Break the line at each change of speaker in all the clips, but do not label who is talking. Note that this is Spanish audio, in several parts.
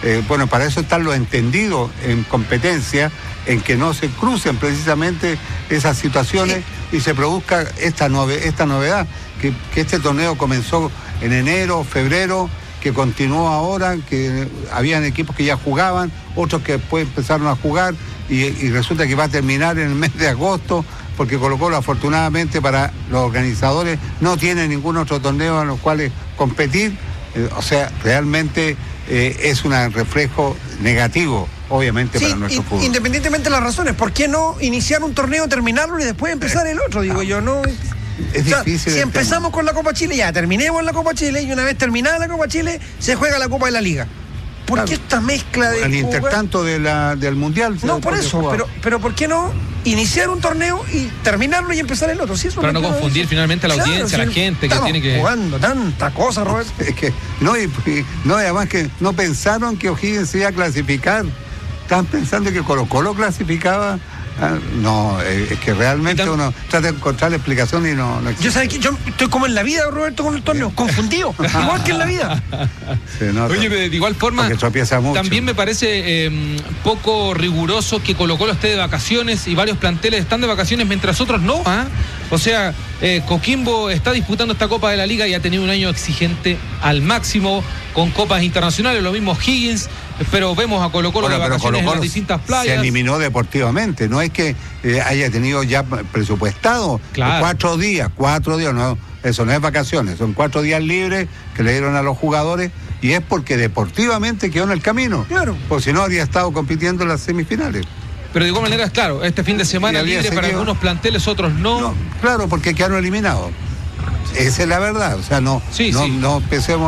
bueno, para eso están los entendidos en competencia, en que no se crucen precisamente esas situaciones y se produzca esta novedad, que este torneo comenzó en enero, febrero, que continuó ahora, que habían equipos que ya jugaban, otros que después empezaron a jugar, y resulta que va a terminar en el mes de agosto, porque Colo-Colo, afortunadamente para los organizadores, no tiene ningún otro torneo en los cuales competir. O sea, realmente es un reflejo negativo, obviamente, para nuestro fútbol.
Independientemente de las razones, ¿por qué no iniciar un torneo, terminarlo y después empezar el otro? Digo yo, no.
Es difícil.
Si empezamos con la Copa Chile, ya terminemos la Copa Chile, y una vez terminada la Copa Chile, se juega la Copa de la Liga. ¿Por qué esta mezcla de...
El intertanto del Mundial?
No, por eso, pero ¿por qué no iniciar un torneo y terminarlo y empezar el otro? Si eso
para no confundir finalmente a la audiencia, a la gente que tiene que...
jugando tanta cosa, Roberto.
Es que, además que no pensaron que O'Higgins se iba a clasificar. Estaban pensando que Colo-Colo clasificaba. No, es que realmente uno trata de encontrar la explicación y no existe.
Yo estoy como en la vida, Roberto, con el torneo, confundido, igual que en la vida.
Oye, de igual forma, también me parece poco riguroso que Colo-Colo esté de vacaciones y varios planteles están de vacaciones mientras otros no. O sea, Coquimbo está disputando esta Copa de la Liga y ha tenido un año exigente al máximo con copas internacionales, lo mismo Higgins, pero vemos a Colo-Colo de vacaciones en las distintas playas.
Se eliminó deportivamente, no es que haya tenido ya presupuestado 4 días, no, eso no es vacaciones, son 4 días libres que le dieron a los jugadores, y es porque deportivamente quedó en el camino.
Claro.
Porque si no habría estado compitiendo en las semifinales.
Pero de igual manera, es claro, este fin de semana libre para algunos planteles, otros no.
Claro, porque quedaron eliminados. Esa es la verdad, o sea, no empecemos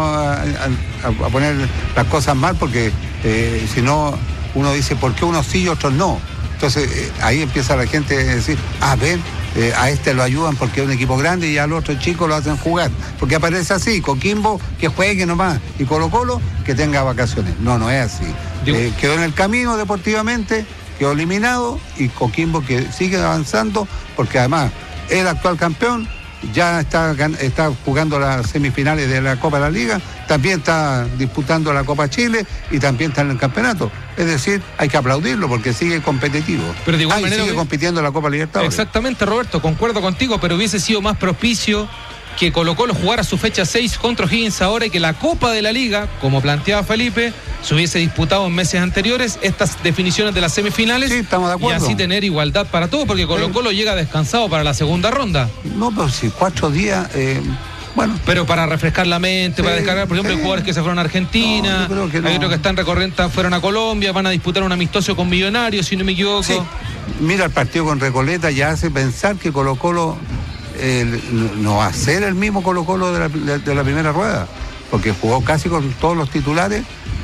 a poner las cosas mal, porque si no, uno dice, ¿por qué unos sí y otros no? Entonces, ahí empieza la gente a decir, ven, a este lo ayudan porque es un equipo grande y al otro chico lo hacen jugar. Porque aparece así, Coquimbo que juegue nomás, y Colo-Colo que tenga vacaciones. No es así. Quedó en el camino deportivamente, quedó eliminado, y Coquimbo que sigue avanzando, porque además es el actual campeón, ya está jugando las semifinales de la Copa de la Liga, también está disputando la Copa Chile y también está en el campeonato. Es decir, hay que aplaudirlo porque sigue competitivo.
Pero de igual manera
sigue compitiendo en la Copa Libertadores.
Exactamente, Roberto, concuerdo contigo, pero hubiese sido más propicio que Colo-Colo jugara su fecha 6 contra O'Higgins ahora, y que la Copa de la Liga, como planteaba Felipe, se hubiese disputado en meses anteriores, estas definiciones de las semifinales.
Sí, estamos de acuerdo.
Y así tener igualdad para todos, porque Colo-Colo llega descansado para la segunda ronda.
No, pero si 4 días... Bueno,
pero para refrescar la mente, para descargar, por ejemplo, hay jugadores que se fueron a Argentina, hay otros que están recorriendo, fueron a Colombia, van a disputar un amistoso con Millonarios, si no me equivoco.
Sí. Mira, el partido con Recoleta ya hace pensar que Colo-Colo no va a ser el mismo Colo-Colo de la primera rueda, porque jugó casi con todos los titulares.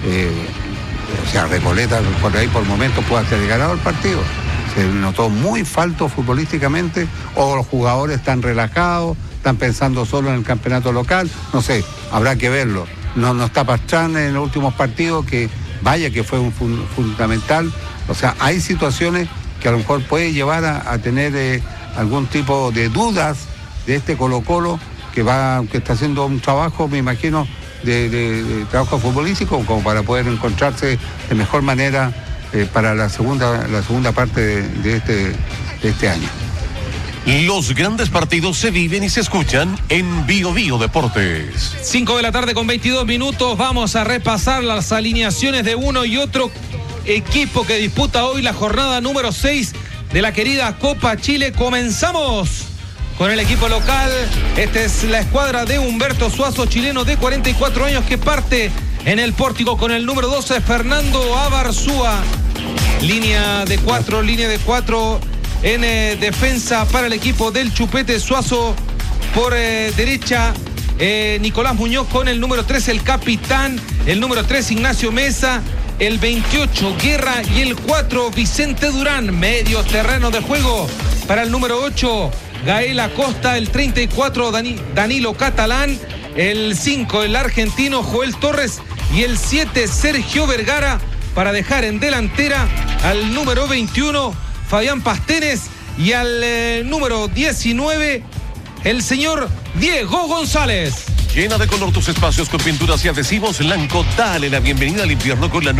O sea, Recoleta por ahí por momentos puede haber ganado el partido. Se notó muy falto futbolísticamente, o los jugadores están relajados, están pensando solo en el campeonato local, no sé, habrá que verlo. No está Pastrán en los últimos partidos, que vaya que fue un fundamental. O sea, hay situaciones que a lo mejor puede llevar a tener algún tipo de dudas de este Colo-Colo que está haciendo un trabajo, me imagino, de trabajo futbolístico, como para poder encontrarse de mejor manera para la segunda parte de este año.
Los grandes partidos se viven y se escuchan en Bio Bio Deportes.
5 de la tarde con 22 minutos. Vamos a repasar las alineaciones de uno y otro equipo que disputa hoy la jornada número 6 de la querida Copa Chile. Comenzamos con el equipo local. Esta es la escuadra de Humberto Suazo, chileno de 44 años, que parte en el pórtico con el número 12, Fernando Abarzúa. Línea de cuatro en defensa para el equipo del Chupete Suazo. Por derecha, Nicolás Muñoz con el número 3, el capitán. El número 3, Ignacio Mesa. El 28, Guerra. Y el 4, Vicente Durán. Medio terreno de juego para el número 8, Gael Acosta. El 34, Danilo Catalán. El 5, el argentino Joel Torres. Y el 7, Sergio Vergara, para dejar en delantera al número 21, Fabián Pastenes, y al número 19, el señor Diego González.
Llena de color tus espacios con pinturas y adhesivos Lanco. Dale la bienvenida al invierno con la